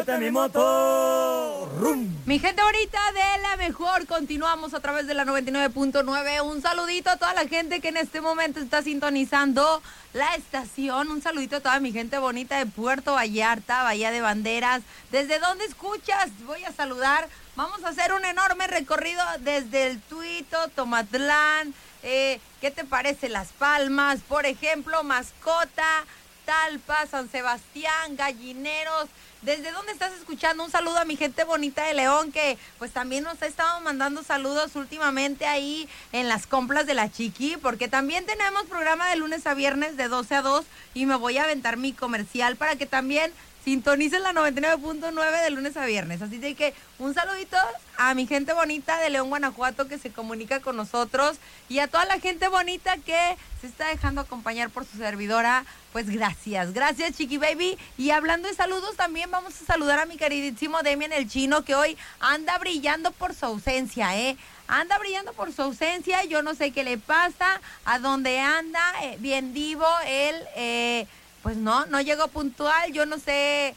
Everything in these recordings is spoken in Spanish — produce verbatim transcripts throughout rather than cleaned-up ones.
súbete a mi moto. ¡Rum! Mi gente bonita de la mejor, continuamos a través de la noventa y nueve punto nueve. Un saludito a toda la gente que en este momento está sintonizando la estación. Un saludito a toda mi gente bonita de Puerto Vallarta, Bahía de Banderas. ¿Desde dónde escuchas? Voy a saludar. Vamos a hacer un enorme recorrido desde el Tuito, Tomatlán. Eh, ¿Qué te parece Las Palmas? Por ejemplo, Mascota, Talpa, San Sebastián, Gallineros. ¿Desde dónde estás escuchando? Un saludo a mi gente bonita de León, que pues también nos ha estado mandando saludos últimamente ahí en las compras de la Chiqui, porque también tenemos programa de lunes a viernes de doce a dos y me voy a aventar mi comercial para que también sintonicen la noventa y nueve punto nueve de lunes a viernes. Así de que un saludito a mi gente bonita de León, Guanajuato, que se comunica con nosotros, y a toda la gente bonita que se está dejando acompañar por su servidora. Pues gracias, gracias Chiqui Baby. Y hablando de saludos, también vamos a saludar a mi queridísimo Demian el Chino, que hoy anda brillando por su ausencia, ¿eh? Anda brillando por su ausencia, yo no sé qué le pasa, a dónde anda, eh, bien divo, él, eh, pues no, no llegó puntual, yo no sé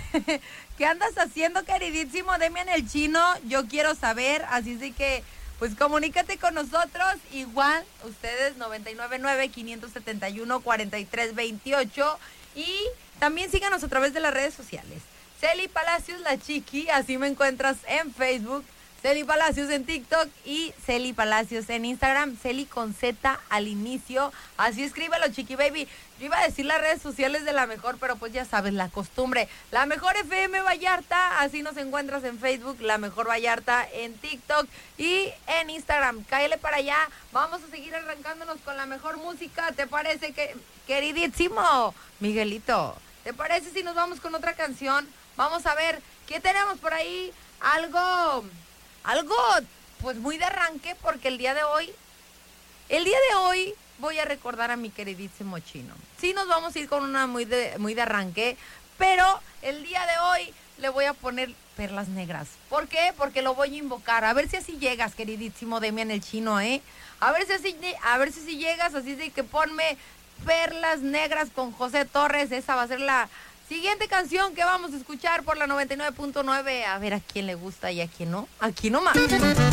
qué andas haciendo, queridísimo Demian el Chino, yo quiero saber, así es que pues comunícate con nosotros, igual ustedes noventa y nueve nueve, quinientos setenta y uno, cuarenta y tres veintiocho, y también síganos a través de las redes sociales. Celi Palacios la Chiqui, así me encuentras en Facebook, Celi Palacios en TikTok y Celi Palacios en Instagram, Celi con Z al inicio, así escríbelo Chiqui Baby. Yo iba a decir las redes sociales de La Mejor, pero pues ya sabes, la costumbre. La Mejor F M Vallarta, así nos encuentras en Facebook, La Mejor Vallarta en TikTok y en Instagram. Cáele para allá, vamos a seguir arrancándonos con la mejor música. ¿Te parece, que, queridísimo Miguelito? ¿Te parece si nos vamos con otra canción? Vamos a ver, ¿qué tenemos por ahí? Algo... Algo, pues muy de arranque, porque el día de hoy, el día de hoy voy a recordar a mi queridísimo Chino. Sí nos vamos a ir con una muy de, muy de arranque, pero el día de hoy le voy a poner perlas negras. ¿Por qué? Porque lo voy a invocar. A ver si así llegas, queridísimo Demian el Chino, ¿eh? A ver si así, a ver si así llegas, así de que ponme perlas negras con José Torres. Esa va a ser la siguiente canción que vamos a escuchar por la noventa y nueve punto nueve. A ver a quién le gusta y a quién no. Aquí nomás.